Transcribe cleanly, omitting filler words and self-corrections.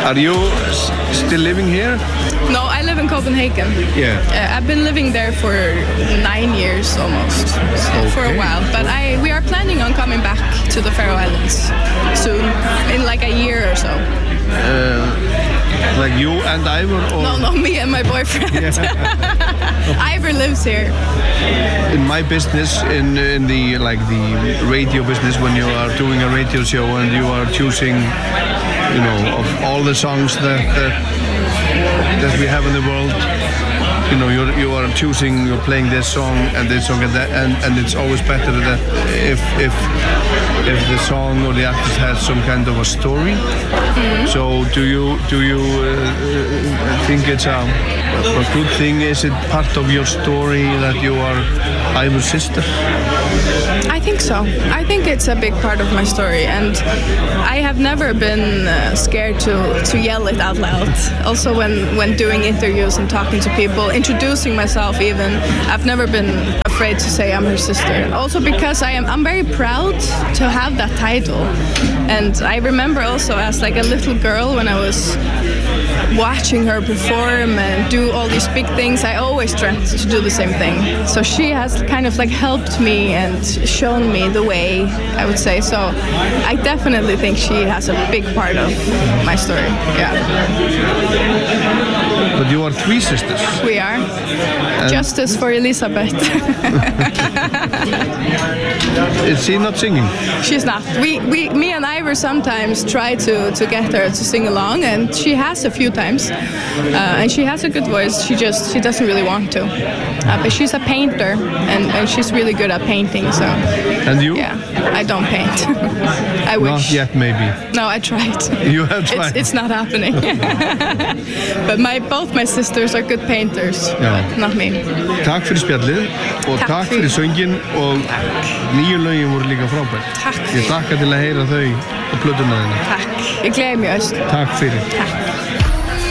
Are you still living here? No, I live in Copenhagen. Yeah. I've been living there for 9 years almost, so for a while. But we are planning on coming back to the Faroe Islands soon, in like a year or so. Like you and Ivor? Or? No, me and my boyfriend. Ivor lives here. In my business, in the radio business, when you are doing a radio show and you are choosing, of all the songs that we have in the world, you are choosing, you're playing this song and this song and that, and it's always better that if the song or the artist has some kind of a story. Mm-hmm. So do you think it's a good thing? Is it part of your story that you are Ivor's sister? I think so. I think it's a big part of my story, and I have never been scared to yell it out loud. Also when doing interviews and talking to people, introducing myself even, I've never been afraid to say I'm her sister. Also because I'm very proud to have that title. And I remember also as like a little girl when I was watching her perform and do all these big things, I always dreamt to do the same thing. So she has kind of like helped me and shown me the way, I would say. So I definitely think she has a big part of my story. Yeah. But you are 3 sisters. We are. And justice for Elizabeth. Is she not singing? She's not. Me and Ivor sometimes try to get her to sing along, and she has a few times, and she has a good voice. She doesn't really want to. But she's a painter, and she's really good at painting. So. And you? Yeah, I don't paint. I wish. Not yet, maybe. No, I tried. You have tried. It's not happening. But both my sisters are good painters, but not me. Takk fyrir spjallið og takk fyrir söngin og nýju lögin voru líka frábær. Takk. Ég þakka til að heyra þau á plötuna þína. Takk. Ég gleði mig öll. Takk fyrir. Takk.